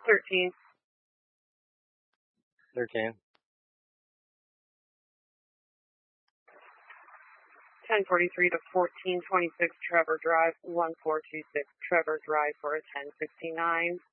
13. 13. 1043 to 1426 Trevor Drive, 1426 Trevor Drive for a 1069.